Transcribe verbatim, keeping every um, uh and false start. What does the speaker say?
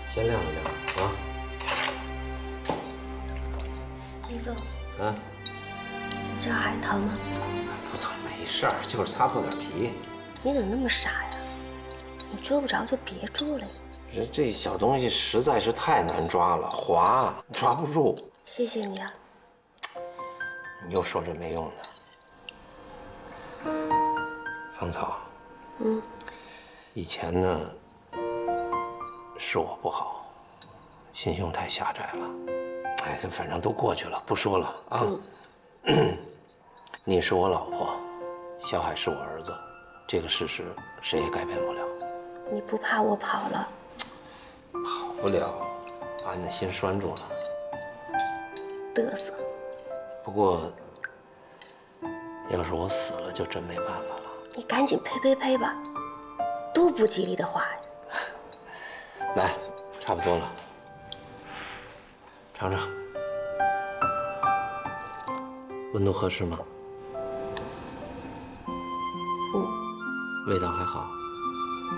先晾一晾啊。 季总， 啊， 你这儿还疼吗？ 不疼，没事儿，就是擦破点皮。 你怎么那么傻呀？你捉不着就别捉了。 这这小东西实在是太难抓了，滑，抓不住。 谢谢你啊。 你又说这没用的。芳草。 嗯。 以前呢，是我不好，心胸太狭窄了。哎，这反正都过去了，不说了啊。嗯、你是我老婆，小海是我儿子，这个事实谁也改变不了。 你不怕我跑了？ 跑不了，把你的心拴住了。 嘚瑟。 不过，要是我死了，就真没办法了。 你赶紧呸呸呸吧，多不吉利的话呀！ 来，差不多了，尝尝，温度合适吗？ 嗯。 味道还好。